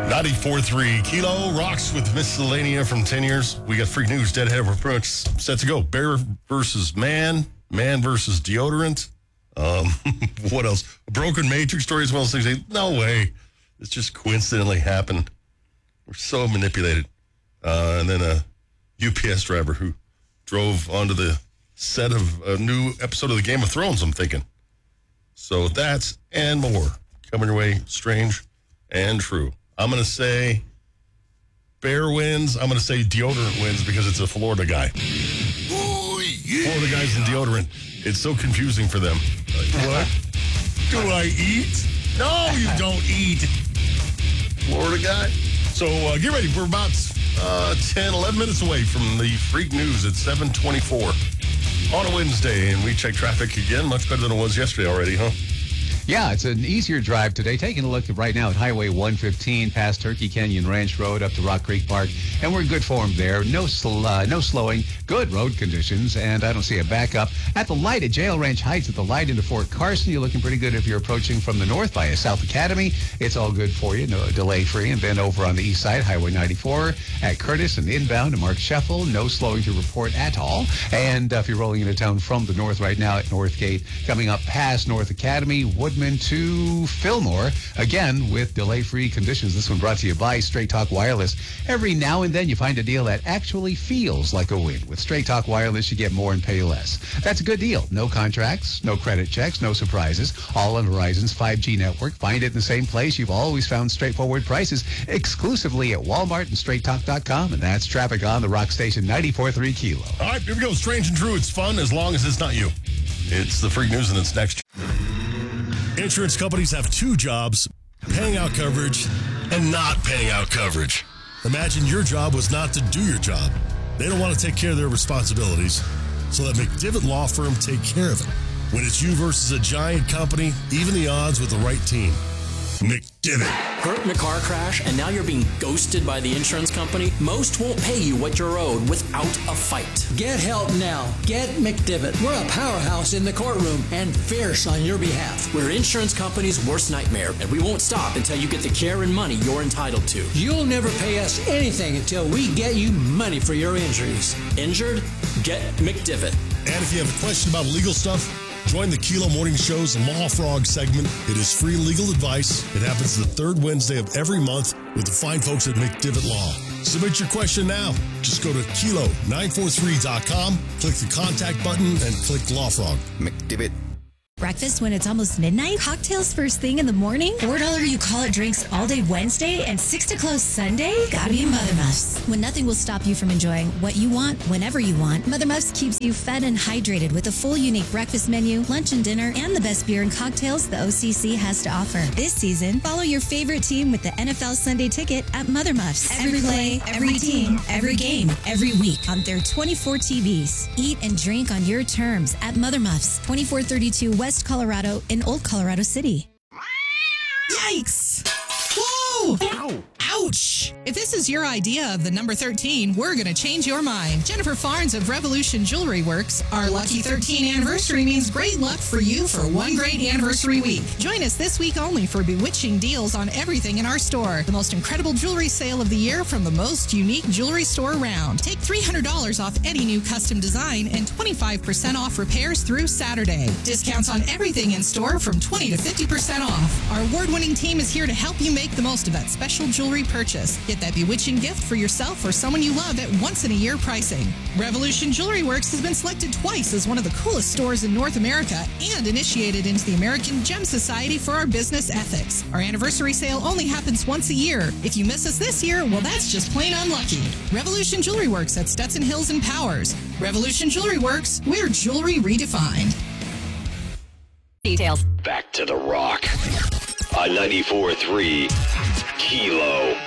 94.3 Kilo rocks with Miscellanea from 10 years. We got free news dead ahead. We're pretty much set to go. Bear versus man versus deodorant. What else? A broken Matrix story as well. So you say, no way. It's just coincidentally happened. We're so manipulated. And then a UPS driver who drove onto the set of a new episode of the Game of Thrones, I'm thinking. So that's and more coming your way, strange and true. I'm going to say Bear wins. I'm going to say deodorant wins because it's a Florida guy. Oh, yeah. Florida guys in deodorant. It's so confusing for them. Like, what? Do I eat? No, you don't eat. Florida guy. So get ready. We're about 10, 11 minutes away from the freak news at 7:24 on a Wednesday. And we check traffic again. Much better than it was yesterday already, huh? Yeah, it's an easier drive today. Taking a look right now at Highway 115 past Turkey Canyon Ranch Road up to Rock Creek Park, and we're in good form there. No slowing, good road conditions, and I don't see a backup. At the light at Jail Ranch Heights, at the light into Fort Carson, you're looking pretty good if you're approaching from the north via South Academy. It's all good for you, no delay free. And then over on the east side, Highway 94 at Curtis and inbound to Mark Sheffel, no slowing to report at all. And if you're rolling into town from the north right now at Northgate, coming up past North Academy, Woodman to Fillmore, again with delay-free conditions. This one brought to you by Straight Talk Wireless. Every now and then you find a deal that actually feels like a win. With Straight Talk Wireless, you get more and pay less. That's a good deal. No contracts, no credit checks, no surprises. All on Verizon's 5G network. Find it in the same place you've always found straightforward prices, exclusively at Walmart and StraightTalk.com. And that's traffic on the Rock Station 94.3 Kilo. All right, here we go. Strange and true. It's fun as long as it's not you. It's the freak news and it's next. Insurance companies have two jobs, paying out coverage and not paying out coverage. Imagine your job was not to do your job. They don't want to take care of their responsibilities, so let McDivitt Law Firm take care of it. When it's you versus a giant company, even the odds with the right team. McDivitt. Hurt in a car crash and now you're being ghosted by the insurance company? Most won't pay you what you're owed without a fight. Get help now. Get McDivitt. We're a powerhouse in the courtroom and fierce on your behalf. We're insurance company's worst nightmare, and we won't stop until you get the care and money you're entitled to. You'll never pay us anything until we get you money for your injuries. Injured? Get McDivitt. And if you have a question about legal stuff, join the Kilo Morning Show's Law Frog segment. It is free legal advice. It happens the third Wednesday of every month with the fine folks at McDivitt Law. Submit your question now. Just go to kilo943.com, click the contact button, and click Law Frog. McDivitt. Breakfast when it's almost midnight? Cocktails first thing in the morning? $4 you call it drinks all day Wednesday and 6 to close Sunday? Gotta be Mother Muffs. When nothing will stop you from enjoying what you want, whenever you want, Mother Muffs keeps you fed and hydrated with a full unique breakfast menu, lunch and dinner, and the best beer and cocktails the OCC has to offer. This season, follow your favorite team with the NFL Sunday Ticket at Mother Muffs. Every play, every team, every game, every week on their 24 TVs. Eat and drink on your terms at Mother Muffs, 2432 West Colorado in Old Colorado City. Yikes! Whoa! Ow! Ouch! If this is your idea of the number 13, we're going to change your mind. Jennifer Farnes of Revolution Jewelry Works. Our lucky 13 anniversary means great luck for you for one great anniversary week. Join us this week only for bewitching deals on everything in our store. The most incredible jewelry sale of the year from the most unique jewelry store around. Take $300 off any new custom design and 25% off repairs through Saturday. Discounts on everything in store from 20 to 50% off. Our award-winning team is here to help you make the most of that special jewelry purchase. Get that bewitching gift for yourself or someone you love at once-in-a-year pricing. Revolution Jewelry Works has been selected twice as one of the coolest stores in North America and initiated into the American Gem Society for our business ethics. Our anniversary sale only happens once a year. If you miss us this year, well, that's just plain unlucky. Revolution Jewelry Works at Stetson Hills and Powers. Revolution Jewelry Works, we're jewelry redefined. Details. Back to the Rock on 94.3 Kilo.